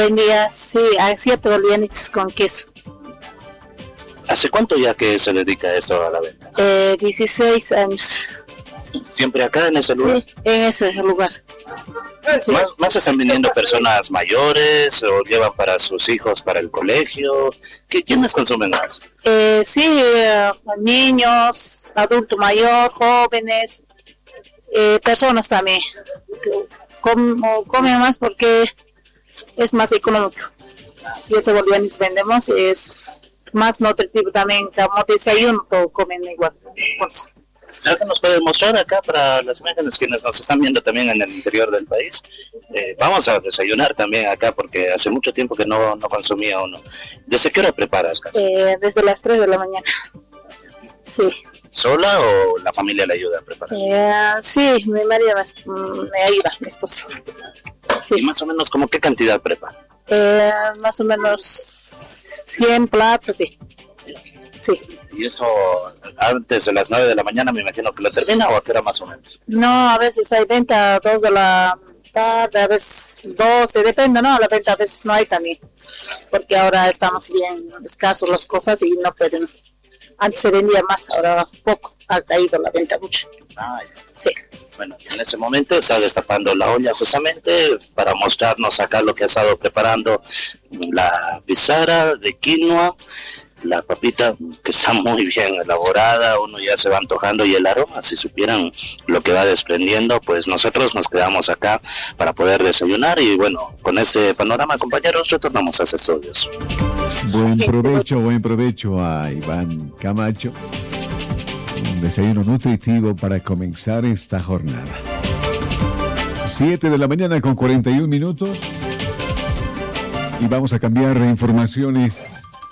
Vendía, sí, a 7 bolivianos con queso. ¿Hace cuánto ya que se dedica a eso, a la venta? 16 años. ¿Siempre acá en ese lugar? Sí, en ese lugar. Sí. ¿Más están viniendo personas mayores o llevan para sus hijos para el colegio? ¿Quiénes consumen más? Sí, niños, adulto mayor, jóvenes, personas también. Comen más porque es más económico. 7 bolivianos vendemos, es más nutritivo también, como desayuno, todo comen igual. Pues. ¿Será que nos puede mostrar acá para las imágenes quienes nos están viendo también en el interior del país? Vamos a desayunar también acá porque hace mucho tiempo que no consumía uno. ¿Desde qué hora preparas? Desde las 3 de la mañana. Sí. ¿Sola o la familia le ayuda a preparar? Sí, mi marido me ayuda, mi esposo. Sí. ¿Y más o menos como qué cantidad prepara? Más o menos 100 platos, así. Sí. ¿Y eso antes de las 9 de la mañana me imagino que lo termina o a qué hora más o menos? No, a veces hay venta a 2 de la tarde, a veces 12, depende, ¿no? La venta a veces no hay también, porque ahora estamos bien escasos las cosas y no pueden. Antes se vendía más, ahora poco, ha caído la venta mucho. Sí. Bueno, en ese momento está destapando la olla justamente para mostrarnos acá lo que ha estado preparando la bizara de quinoa. La papita que está muy bien elaborada, uno ya se va antojando y el aroma, si supieran lo que va desprendiendo, pues nosotros nos quedamos acá para poder desayunar y bueno, con ese panorama, compañeros, retornamos a esos estudios. Buen provecho a Iván Camacho. Un desayuno nutritivo para comenzar esta jornada. 7 de la mañana con 41 minutos y vamos a cambiar de informaciones.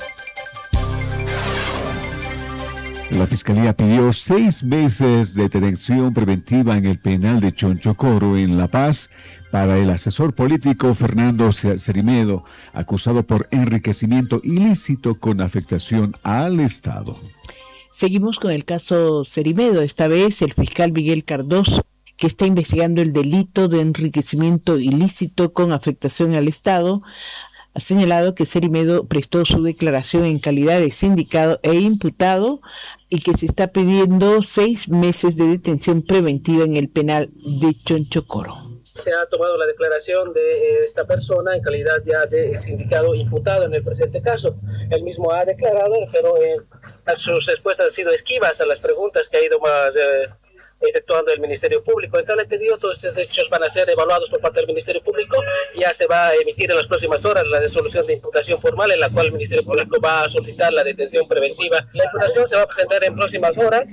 La Fiscalía pidió 6 meses de detención preventiva en el penal de Chonchocoro, en La Paz, para el asesor político Fernando Cerimedo, acusado por enriquecimiento ilícito con afectación al Estado. Seguimos con el caso Cerimedo, esta vez el fiscal Miguel Cardoso, que está investigando el delito de enriquecimiento ilícito con afectación al Estado, ha señalado que Cerimedo prestó su declaración en calidad de sindicado e imputado y que se está pidiendo 6 meses de detención preventiva en el penal de Chonchocoro. Se ha tomado la declaración de esta persona en calidad ya de sindicado imputado en el presente caso. Él mismo ha declarado, pero sus respuestas han sido esquivas a las preguntas que ha ido más efectuando el Ministerio Público. En tal entendido, todos estos hechos van a ser evaluados por parte del Ministerio Público y ya se va a emitir en las próximas horas la resolución de imputación formal en la cual el Ministerio Público va a solicitar la detención preventiva. La imputación se va a presentar en próximas horas.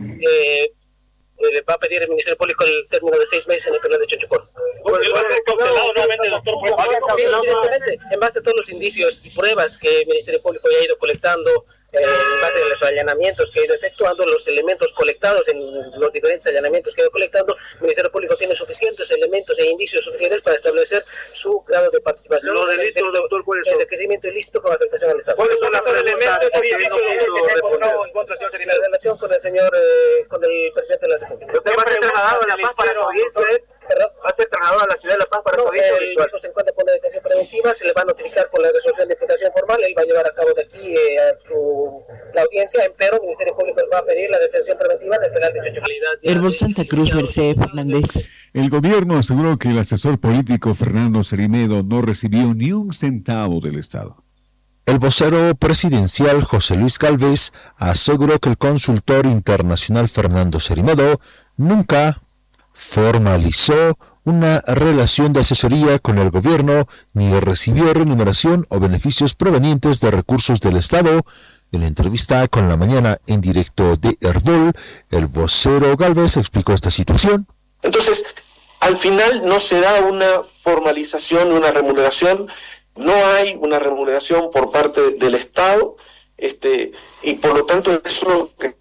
Va a pedir el Ministerio Público el término de 6 meses en el penal de Chonchocoro. ¿Va a ser cautelado nuevamente, doctor? Sí, evidentemente, en base a todos los indicios y pruebas que el Ministerio Público ya ha ido colectando, en base a los allanamientos que ha ido efectuando, los elementos colectados en los diferentes allanamientos que ha ido colectando, el Ministerio Público tiene suficientes elementos e indicios suficientes para establecer su grado de participación. Los delitos, doctor, ¿cuáles son? El enriquecimiento ilícito con afectación al Estado. ¿Cuáles son los elementos e indicios que se en contra del señor Cerimedo? En relación con el señor, con el presidente de la República. ¿Usted va a ser trasladado a La Paz para su audiencia? ¿Va a ser trasladado a la ciudad de La Paz para su audiencia virtual? Se encuentra con la detención preventiva, se le va a notificar por la resolución de imputación formal, él va a llevar a cabo de aquí la audiencia, pero el Ministerio Público va a pedir la detención preventiva en el penal de Chonchocoro. Herbol Santa Cruz, Mercedes Fernández. El gobierno aseguró que el asesor político Fernando Cerimedo no recibió ni un centavo del Estado. El vocero presidencial José Luis Gálvez aseguró que el consultor internacional Fernando Cerimedo nunca formalizó una relación de asesoría con el gobierno ni recibió remuneración o beneficios provenientes de recursos del Estado. En la entrevista con La Mañana en directo de Herbol, el vocero Gálvez explicó esta situación. Entonces, al final no se da una formalización, una remuneración, no hay una remuneración por parte del Estado, y por lo tanto eso es lo que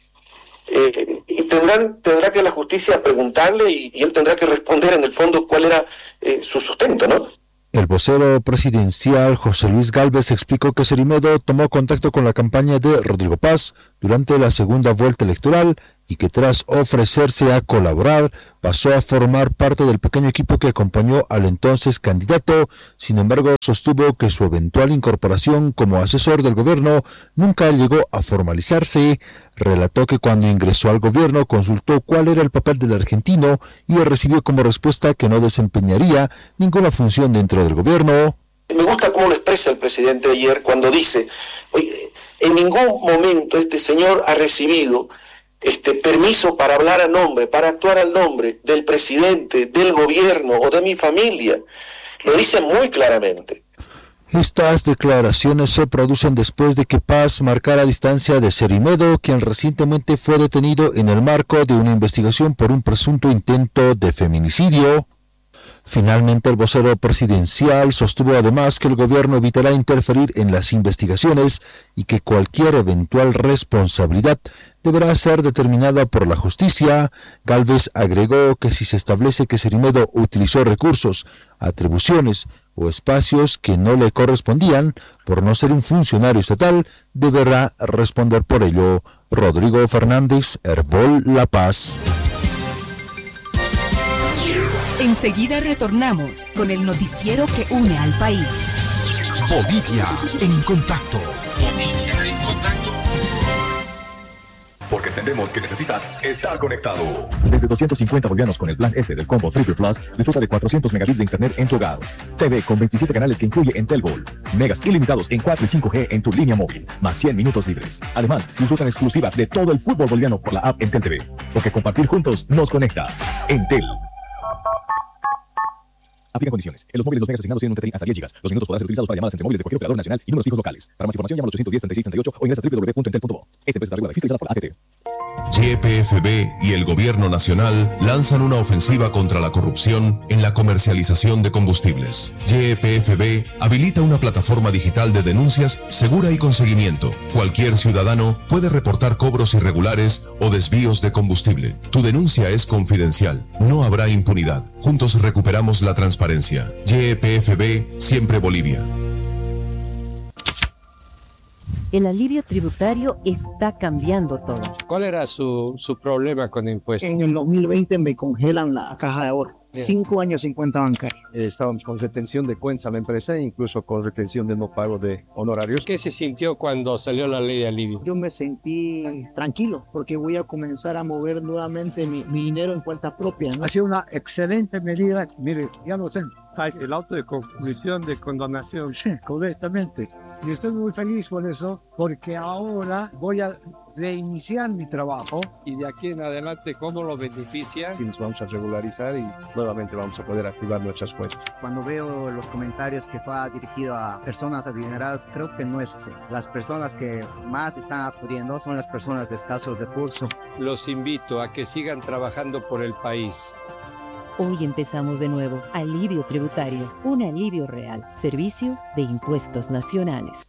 y tendrá que la justicia preguntarle y él tendrá que responder en el fondo cuál era su sustento, ¿no? El vocero presidencial José Luis Gálvez explicó que Cerimedo tomó contacto con la campaña de Rodrigo Paz durante la segunda vuelta electoral y que tras ofrecerse a colaborar pasó a formar parte del pequeño equipo que acompañó al entonces candidato. Sin embargo, sostuvo que su eventual incorporación como asesor del gobierno nunca llegó a formalizarse. Relató que cuando ingresó al gobierno consultó cuál era el papel del argentino y recibió como respuesta que no desempeñaría ninguna función dentro del gobierno. Me gusta cómo lo expresa el presidente ayer cuando dice, oye, en ningún momento este señor ha recibido permiso para hablar a nombre, para actuar al nombre del presidente, del gobierno o de mi familia. Lo dice muy claramente. Estas declaraciones se producen después de que Paz marcara distancia de Cerimedo, quien recientemente fue detenido en el marco de una investigación por un presunto intento de feminicidio. Finalmente, el vocero presidencial sostuvo además que el gobierno evitará interferir en las investigaciones y que cualquier eventual responsabilidad deberá ser determinada por la justicia. Gálvez agregó que si se establece que Cerimedo utilizó recursos, atribuciones o espacios que no le correspondían por no ser un funcionario estatal, deberá responder por ello. Rodrigo Fernández, Herbol La Paz. Enseguida retornamos con el noticiero que une al país. Bolivia en contacto. Bolivia en contacto. Porque entendemos que necesitas estar conectado. Desde 250 bolivianos con el plan S del combo Triple Plus, disfruta de 400 megabits de internet en tu hogar. TV con 27 canales que incluye Entel Gold. Megas ilimitados en 4 y 5G en tu línea móvil, más 100 minutos libres. Además, disfruta en exclusiva de todo el fútbol boliviano por la app Entel TV. Porque compartir juntos nos conecta. Entel. Aplica condiciones. En los móviles los megas asignados tienen un TTI hasta 10 GB. Los minutos podrán ser utilizados para llamadas entre móviles de cualquier operador nacional y números fijos locales. Para más información llama al 810-3638 o ingresa a www.entel.bo. Esta empresa está regulada y fiscalizada por la ATT. YPFB y el Gobierno Nacional lanzan una ofensiva contra la corrupción en la comercialización de combustibles. YPFB habilita una plataforma digital de denuncias segura y con seguimiento. Cualquier ciudadano puede reportar cobros irregulares o desvíos de combustible. Tu denuncia es confidencial. No habrá impunidad. Juntos recuperamos la transparencia. YPFB, siempre Bolivia. El alivio tributario está cambiando todo. ¿Cuál era su problema con impuestos? En el 2020 me congelan la caja de ahorro. 5 años sin cuenta bancaria. Estábamos con retención de cuentas a la empresa e incluso con retención de no pago de honorarios. ¿Qué se sintió cuando salió la ley de alivio? Yo me sentí tranquilo porque voy a comenzar a mover nuevamente mi dinero en cuenta propia, ¿no? Ha sido una excelente medida. Mire, ya lo tengo. El auto de conclusión de condonación. Sí, correctamente. Y estoy muy feliz por eso, porque ahora voy a reiniciar mi trabajo. Y de aquí en adelante, ¿cómo lo beneficia? Sí, nos vamos a regularizar y nuevamente vamos a poder activar nuestras cuentas. Cuando veo los comentarios que fue dirigido a personas adineradas, creo que no es así. Las personas que más están acudiendo son las personas de escasos recursos. Los invito a que sigan trabajando por el país. Hoy empezamos de nuevo. Alivio tributario. Un alivio real. Servicio de Impuestos Nacionales.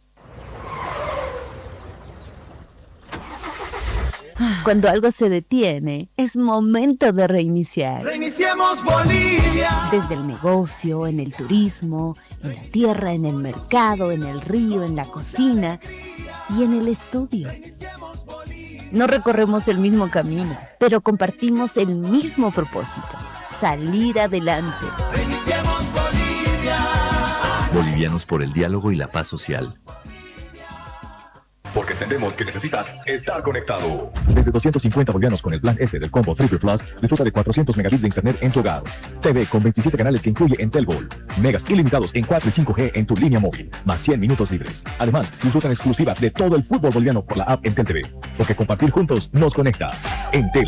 Cuando algo se detiene, es momento de reiniciar. ¡Reiniciemos Bolivia! Desde el negocio, en el turismo, en la tierra, en el mercado, en el río, en la cocina y en el estudio. No recorremos el mismo camino, pero compartimos el mismo propósito. Salir adelante. ¡Reiniciemos Bolivia! Bolivianos por el diálogo y la paz social. Porque entendemos que necesitas estar conectado. Desde 250 bolivianos con el plan S del combo Triple Plus, disfruta de 400 megabits de internet en tu hogar. TV con 27 canales que incluye Entel Gold. Megas ilimitados en 4 y 5G en tu línea móvil, más 100 minutos libres. Además, disfruta en exclusiva de todo el fútbol boliviano por la app Entel TV. Porque compartir juntos nos conecta. Entel.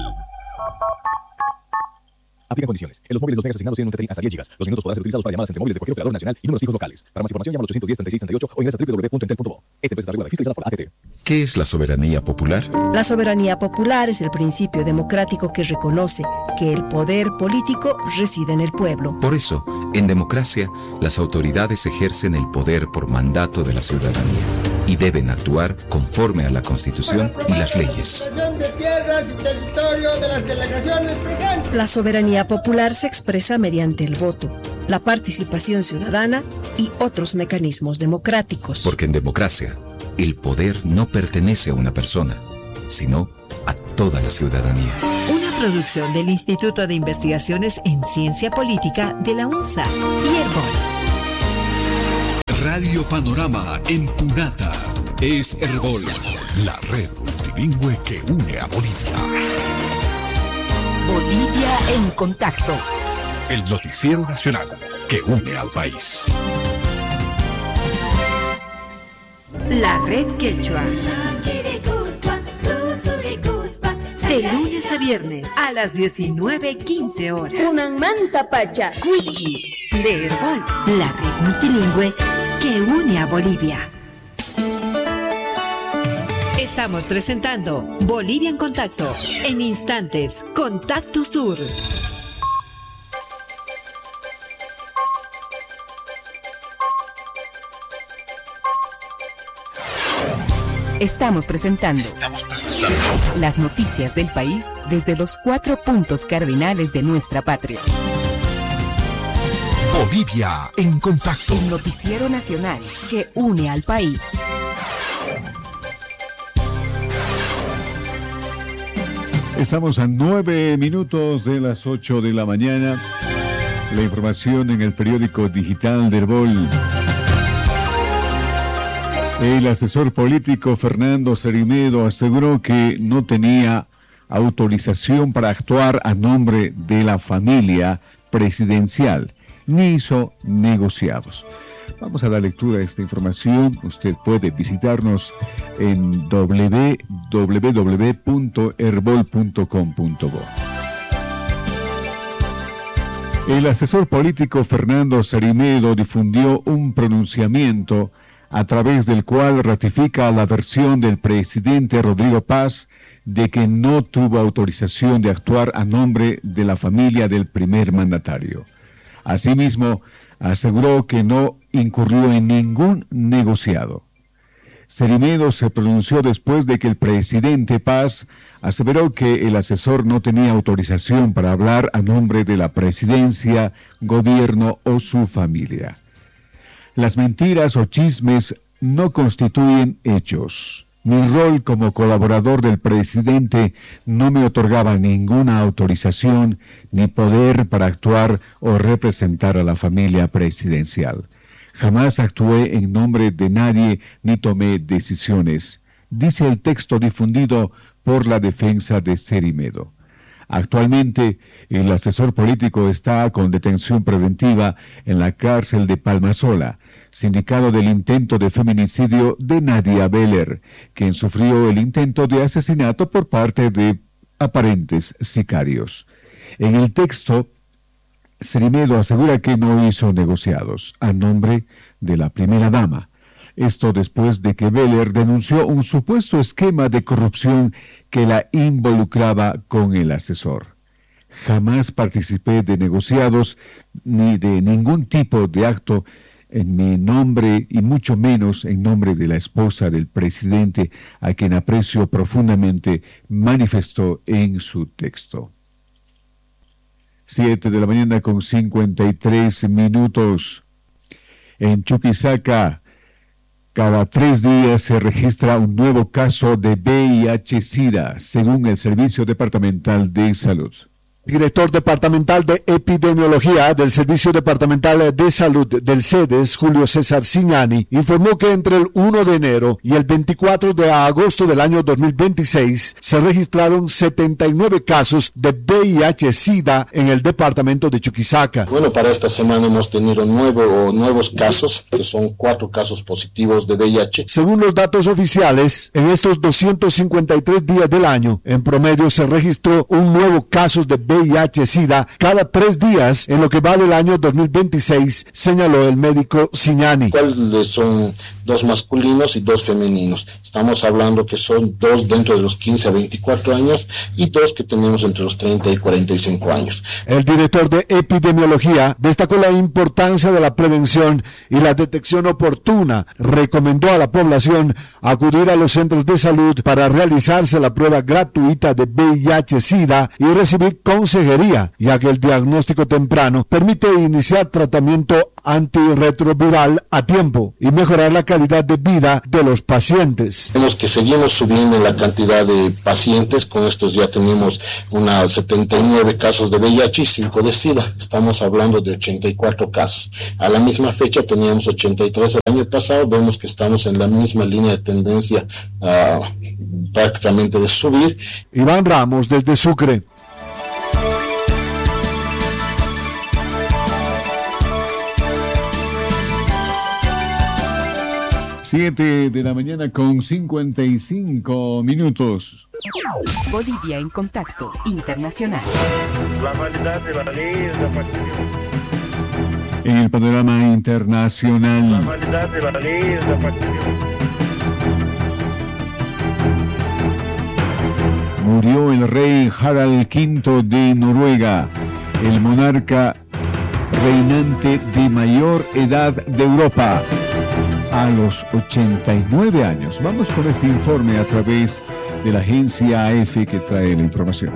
Aplica condiciones. En los móviles los megas asignados tienen un TTI hasta 10 GB. Los minutos podrán ser utilizados para llamadas entre móviles de cualquier operador nacional y números fijos locales. Para más información llama al 810-3638 o ingresa a www.entel.bo. Esta empresa está regulada y fiscalizada por la ATT. ¿Qué es la soberanía popular? La soberanía popular es el principio democrático que reconoce que el poder político reside en el pueblo. Por eso, en democracia, las autoridades ejercen el poder por mandato de la ciudadanía y deben actuar conforme a la Constitución y las leyes. De tierras y territorio de las delegaciones presentes. La soberanía popular se expresa mediante el voto, la participación ciudadana y otros mecanismos democráticos. Porque en democracia, el poder no pertenece a una persona, sino a toda la ciudadanía. Una producción del Instituto de Investigaciones en Ciencia Política de la UNSA y Herbol. Radio Panorama en Punata es Herbol, la red multilingüe que une a Bolivia. Bolivia en contacto. El noticiero nacional que une al país. La red quechua. De lunes a viernes a las 19:15 horas. Unamanta Pacha. Cuichi de Herbol, la red multilingüe que une a Bolivia. Estamos presentando Bolivia en Contacto. En instantes, Contacto Sur. Estamos presentando las noticias del país desde los 4 puntos cardinales de nuestra patria. Bolivia en Contacto. El noticiero nacional que une al país. Estamos a 9 minutos de las 8 de la mañana. La información en el periódico digital de Herbol. El asesor político Fernando Cerimedo aseguró que no tenía autorización para actuar a nombre de la familia presidencial, ni hizo negociados. Vamos a dar lectura a esta información. Usted puede visitarnos en www.herbol.com.bo. El asesor político Fernando Cerimedo difundió un pronunciamiento a través del cual ratifica la versión del presidente Rodrigo Paz de que no tuvo autorización de actuar a nombre de la familia del primer mandatario. Asimismo, aseguró que no incurrió en ningún negociado. Cerimedo se pronunció después de que el presidente Paz aseveró que el asesor no tenía autorización para hablar a nombre de la presidencia, gobierno o su familia. Las mentiras o chismes no constituyen hechos. Mi rol como colaborador del presidente no me otorgaba ninguna autorización ni poder para actuar o representar a la familia presidencial. Jamás actué en nombre de nadie ni tomé decisiones, dice el texto difundido por la defensa de Cerimedo. Actualmente, el asesor político está con detención preventiva en la cárcel de Palmasola, sindicado del intento de feminicidio de Nadia Beller, quien sufrió el intento de asesinato por parte de aparentes sicarios. En el texto, Cerimedo asegura que no hizo negociados a nombre de la primera dama. Esto después de que Beller denunció un supuesto esquema de corrupción que la involucraba con el asesor. Jamás participé de negociados ni de ningún tipo de acto en mi nombre y mucho menos en nombre de la esposa del presidente, a quien aprecio profundamente, manifestó en su texto. 7 de la mañana con 53 minutos. En Chuquisaca, cada 3 días se registra un nuevo caso de VIH-Sida, según el Servicio Departamental de Salud. Director departamental de epidemiología del Servicio Departamental de Salud del CEDES, Julio César Cignani, informó que entre el 1 de enero y el 24 de agosto del año 2026 se registraron 79 casos de VIH-Sida en el departamento de Chuquisaca. Bueno, para esta semana hemos tenido nuevos casos, que son 4 casos positivos de VIH. Según los datos oficiales, en estos 253 días del año, en promedio se registró un nuevo caso de VIH-Sida cada 3 días en lo que va del año 2026, señaló el médico Cignani. ¿Cuáles son 2 masculinos y 2 femeninos? Estamos hablando que son 2 dentro de los 15 a 24 años y 2 que tenemos entre los 30 y 45 años. El director de epidemiología destacó la importancia de la prevención y la detección oportuna. Recomendó a la población acudir a los centros de salud para realizarse la prueba gratuita de VIH-Sida y recibir con consejería, ya que el diagnóstico temprano permite iniciar tratamiento antirretroviral a tiempo y mejorar la calidad de vida de los pacientes. Vemos que seguimos subiendo en la cantidad de pacientes. Con estos ya tenemos unas 79 casos de VIH y 5 de SIDA. Estamos hablando de 84 casos. A la misma fecha teníamos 83 el año pasado. Vemos que estamos en la misma línea de tendencia prácticamente de subir. Iván Ramos desde Sucre. Siete de la mañana con 55 minutos. Bolivia en contacto internacional. La validad de la ley es la participación. En el panorama internacional. La validad de la ley es la participación. Murió el rey Harald V de Noruega, el monarca reinante de mayor edad de Europa, a los 89 años. Vamos con este informe a través de la agencia AF que trae la información.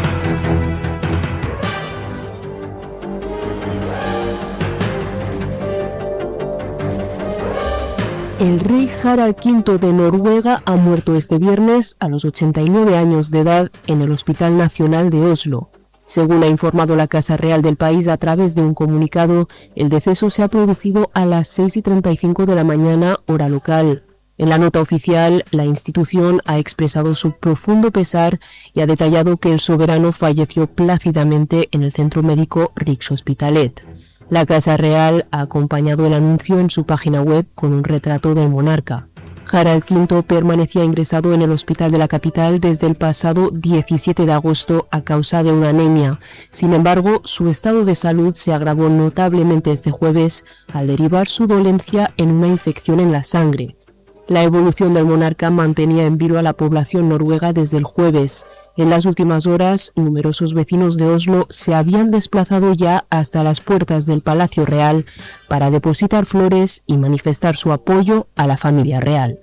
El rey Harald V de Noruega ha muerto este viernes a los 89 años de edad en el Hospital Nacional de Oslo. Según ha informado la Casa Real del país a través de un comunicado, el deceso se ha producido a las 6:35 de la mañana, hora local. En la nota oficial, la institución ha expresado su profundo pesar y ha detallado que el soberano falleció plácidamente en el centro médico Rikshospitalet. La Casa Real ha acompañado el anuncio en su página web con un retrato del monarca. Harald V permanecía ingresado en el hospital de la capital desde el pasado 17 de agosto a causa de una anemia. Sin embargo, su estado de salud se agravó notablemente este jueves al derivar su dolencia en una infección en la sangre. La evolución del monarca mantenía en vilo a la población noruega desde el jueves. En las últimas horas, numerosos vecinos de Oslo se habían desplazado ya hasta las puertas del Palacio Real para depositar flores y manifestar su apoyo a la familia real.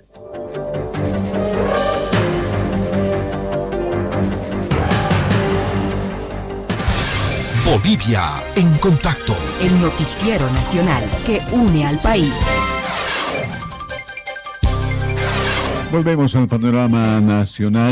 Bolivia en contacto. El noticiero nacional que une al país. Volvemos al panorama nacional.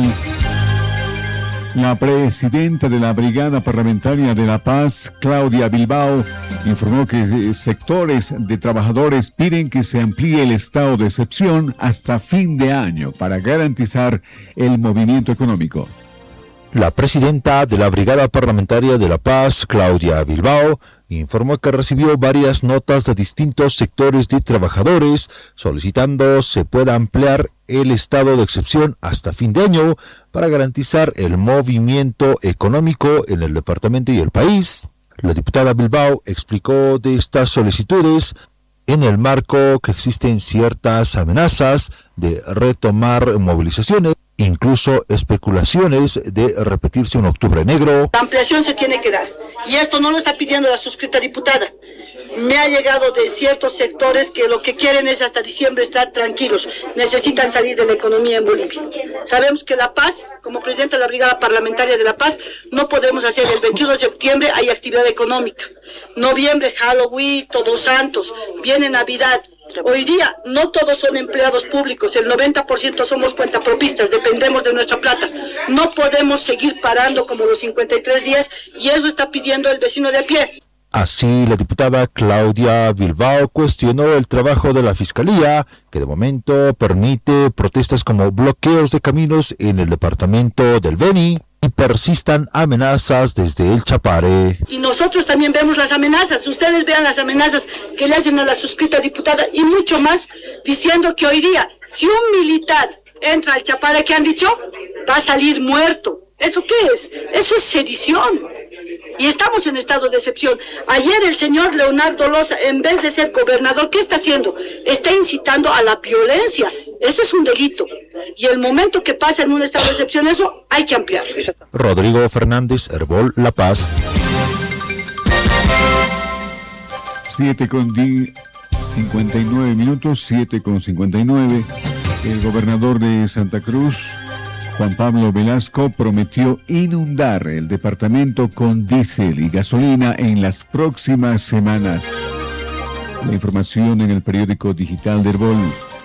La presidenta de la Brigada Parlamentaria de la Paz, Claudia Bilbao, informó que sectores de trabajadores piden que se amplíe el estado de excepción hasta fin de año para garantizar el movimiento económico. La presidenta de la Brigada Parlamentaria de la Paz, Claudia Bilbao, informó que recibió varias notas de distintos sectores de trabajadores solicitando se pueda ampliar el estado de excepción hasta fin de año para garantizar el movimiento económico en el departamento y el país. La diputada Bilbao explicó de estas solicitudes en el marco que existen ciertas amenazas de retomar movilizaciones, incluso especulaciones de repetirse un octubre negro. La ampliación se tiene que dar, y esto no lo está pidiendo la suscrita diputada. Me ha llegado de ciertos sectores que lo que quieren es hasta diciembre estar tranquilos, necesitan salir de la economía en Bolivia. Sabemos que La Paz, como presidenta de la Brigada Parlamentaria de La Paz, no podemos hacer el 21 de septiembre, hay actividad económica. Noviembre, Halloween, Todos Santos, viene Navidad. Hoy día no todos son empleados públicos, el 90% somos cuentapropistas, dependemos de nuestra plata. No podemos seguir parando como los 53 días y eso está pidiendo el vecino de a pie. Así, la diputada Claudia Bilbao cuestionó el trabajo de la Fiscalía, que de momento permite protestas como bloqueos de caminos en el departamento del Beni y persistan amenazas desde el Chapare. Y nosotros también vemos las amenazas, ustedes vean las amenazas que le hacen a la suscrita diputada y mucho más, diciendo que hoy día, si un militar entra al Chapare, ¿qué han dicho? Va a salir muerto. ¿Eso qué es? Eso es sedición. Y estamos en estado de excepción. Ayer el señor Leonardo Loza, en vez de ser gobernador, ¿qué está haciendo? Está incitando a la violencia. Ese es un delito. Y el momento que pasa en un estado de excepción, eso hay que ampliarlo. Rodrigo Fernández, Herbol, La Paz. 7:59 minutos, 7:59. El gobernador de Santa Cruz, Juan Pablo Velasco prometió inundar el departamento con diésel y gasolina en las próximas semanas. La información en el periódico digital de Herbol.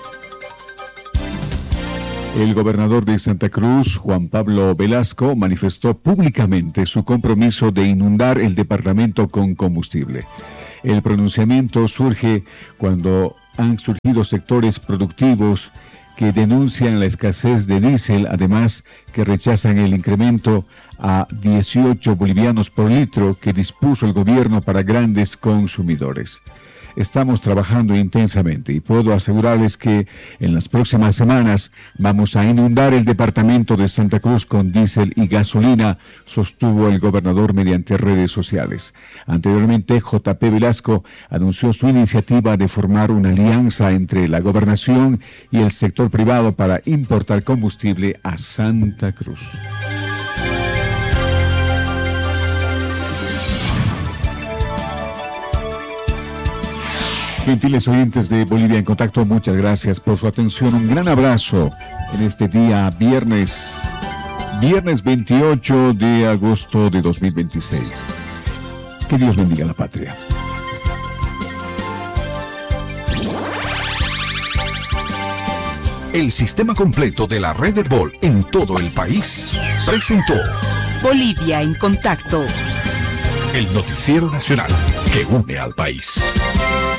El gobernador de Santa Cruz, Juan Pablo Velasco, manifestó públicamente su compromiso de inundar el departamento con combustible. El pronunciamiento surge cuando han surgido sectores productivos que denuncian la escasez de diésel, además que rechazan el incremento a 18 bolivianos por litro que dispuso el gobierno para grandes consumidores. Estamos trabajando intensamente y puedo asegurarles que en las próximas semanas vamos a inundar el departamento de Santa Cruz con diésel y gasolina, sostuvo el gobernador mediante redes sociales. Anteriormente, JP Velasco anunció su iniciativa de formar una alianza entre la gobernación y el sector privado para importar combustible a Santa Cruz. Gentiles oyentes de Bolivia en Contacto, muchas gracias por su atención. Un gran abrazo en este día viernes 28 de agosto de 2026. Que Dios bendiga a la patria. El sistema completo de la red Herbol en todo el país presentó Bolivia en Contacto. El noticiero nacional que une al país.